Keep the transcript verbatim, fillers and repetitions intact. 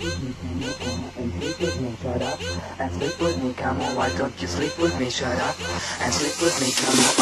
with me, can you come and sleep with me, shut up, and sleep with me, come on, why don't you sleep with me, shut up, and sleep with me, come on.